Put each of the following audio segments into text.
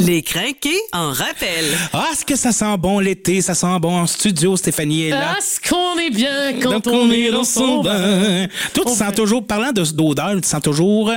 Les crinqués en rappel. Ah, est-ce que ça sent bon l'été? Ça sent bon en studio, Stéphanie est là. Est-ce qu'on est bien quand Donc, on est dans son bain? Toi, tu sens toujours, parlant d'odeur, tu sens toujours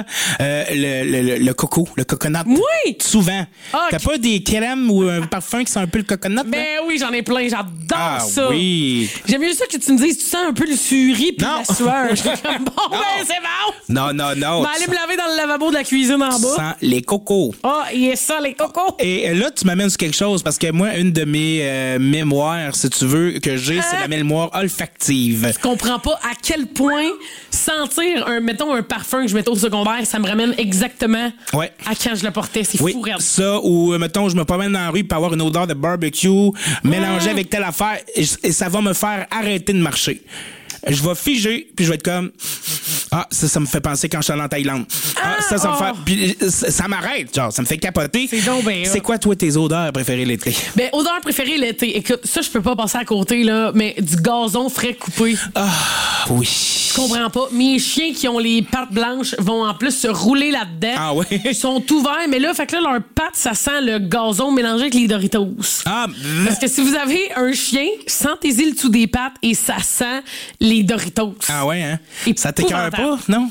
le coco, le coconut. Oui! Souvent. Ah, T'as pas des crèmes ou un parfum qui sent un peu le coconut? là? Ben oui, j'en ai plein, j'adore ça. Oui. J'aime mieux ça que tu me dises, tu sens un peu le suri puis Non. la sueur. Je suis comme, bon, ben c'est bon! Non. Je vais aller me laver dans le lavabo de la cuisine en Tu bas. sens les cocos. Ah, il est ça, les cocos! Et là, tu m'amènes sur quelque chose parce que moi, une de mes mémoires, si tu veux, que j'ai, c'est la mémoire olfactive. Je comprends pas à quel point sentir mettons un parfum que je mettais au secondaire, ça me ramène exactement Ouais. à quand je le portais. C'est Oui, fou, raide. ça, ou mettons, je me promène dans la rue pour avoir une odeur de barbecue mélangée avec telle affaire et ça va me faire arrêter de marcher. Je vais figer, puis je vais être comme... Ah, ça me fait penser quand je suis allé en Thaïlande. Ça me fait... Puis ça m'arrête, genre, ça me fait capoter. C'est donc bien C'est hot. quoi, toi, tes odeurs préférées l'été? Ben, odeur préférée l'été. Écoute, ça, je peux pas passer à côté, là, mais du gazon frais coupé. Ah, oui. Je comprends pas. Mes chiens qui ont les pattes blanches vont en plus se rouler là-dedans. Ah oui? Ils sont ouverts, mais là, fait que là, leurs pattes, ça sent le gazon mélangé avec les Doritos. Ah, Parce que si vous avez un chien, sentez-y le dessous des pattes et ça sent les Doritos. ah ouais, hein? Et Ça t'écoeure pas, épouvantable. non?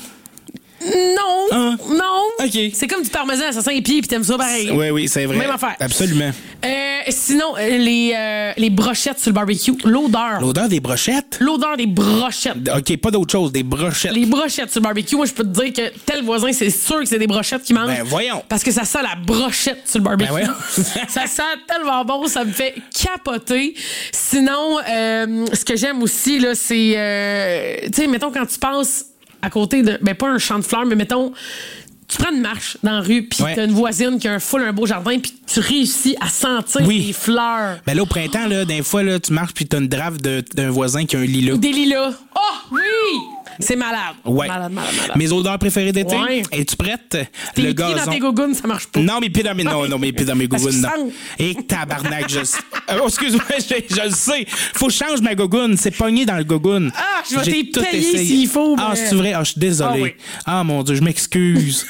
Non, non. OK. C'est comme du parmesan, ça sent les pieds puis t'aimes ça pareil. Oui, c'est vrai. Même affaire. Absolument. Sinon, les brochettes sur le barbecue, l'odeur. L'odeur des brochettes? L'odeur des brochettes. OK, pas d'autre chose, des brochettes. Les brochettes sur le barbecue, moi, je peux te dire que tel voisin, c'est sûr que c'est des brochettes qui mangent. Ben, voyons. Parce que ça sent la brochette sur le barbecue. Ben, voyons. Ça sent tellement bon, ça me fait capoter. Sinon, ce que j'aime aussi, là, c'est... tu sais, mettons, quand tu passes à côté de... Ben, pas un champ de fleurs, mais mettons... Tu prends une marche dans la rue, puis Ouais. t'as une voisine qui a un beau jardin, puis tu réussis à sentir Oui. les fleurs. Ben là, au printemps, là, des fois, là, tu marches puis t'as une drave d'un voisin qui a un lilas. Des lilas. Oh, oui! C'est malade. Ouais. Malade. Mes odeurs préférées d'été? Ouais. Es-tu prête? Tes Le pieds dans gazon. tes gougounes, ça marche pas. Non, mes pieds dans mes... Non, mes pieds dans mes Parce gougounes, qu'ils non. sentent. Et tabarnak, excuse-moi, je le sais. Faut que je change ma gougoune. C'est pogné dans le gougoune. Ah, je vais J'ai t'y tout payer essayé. s'il faut, Ah, mais- c'est vrai? Ah, je suis désolé. Ah oui. Ah, mon Dieu, je m'excuse.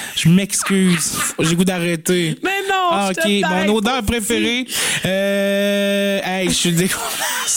J'ai goût d'arrêter. Mais non, Ah, je OK. te Mon taille, odeur pas préférée... Hey, je suis dégueulasse.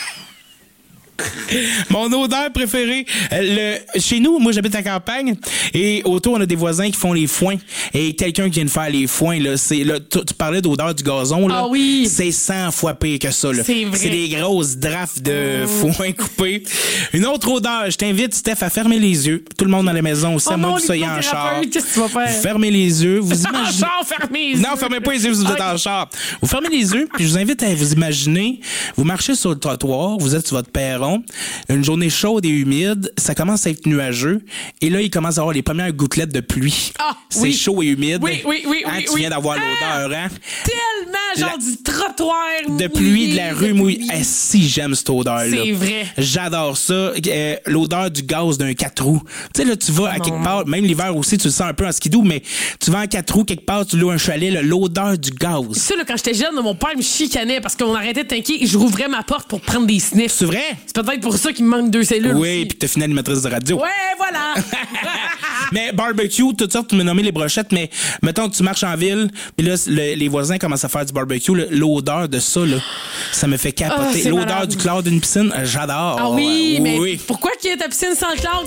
Mon odeur préférée, chez nous, moi j'habite à la campagne et autour on a des voisins qui font les foins et quelqu'un qui vient de faire les foins là, tu parlais d'odeur du gazon là, Ah oui. c'est 100 fois pire que ça là. C'est vrai. C'est des grosses drafts de foin coupés. Une autre odeur, je t'invite Steph à fermer les yeux. Tout le monde dans la maison aussi, à moins que vous soyez en char. Qu'est-ce que tu vas faire? Fermez les yeux, vous En imaginez. char, fermez les yeux. Non, fermez pas les yeux si vous êtes en char. Vous fermez les yeux, puis je vous invite à vous imaginer, vous marchez sur le trottoir, vous êtes sur votre perron, une journée chaude et humide, ça commence à être nuageux, et là, il commence à avoir les premières gouttelettes de pluie. Ah, c'est oui. chaud et humide. Oui. Hein, tu viens d'avoir l'odeur, hein? Tellement, genre du trottoir De pluie, de la rue mouillée. Eh, si j'aime cette odeur-là. C'est vrai. J'adore ça. L'odeur du gaz d'un 4 roues. Tu sais, là, tu vas à quelque part, même l'hiver aussi, tu le sens un peu en skidoo, mais tu vas en 4 roues quelque part, tu loues un chalet, là, l'odeur du gaz. Ça, là, quand j'étais jeune, mon père me chicanait parce qu'on arrêtait de tanker et je rouvrais ma porte pour prendre des sniffs. C'est vrai? C'est peut-être pour ça qu'il me manque 2 cellules. Oui, aussi. puis t'as fini animatrice de radio. Ouais, voilà. Mais barbecue, toutes sortes, tu m'as nommé les brochettes, mais mettons que tu marches en ville, puis là, les voisins commencent à faire du barbecue, là, l'odeur de ça, là, ça me fait capoter. Ah, c'est L'odeur malade. du chlore d'une piscine, j'adore. Ah oui, mais oui. pourquoi qu'il y a ta piscine sans chlore?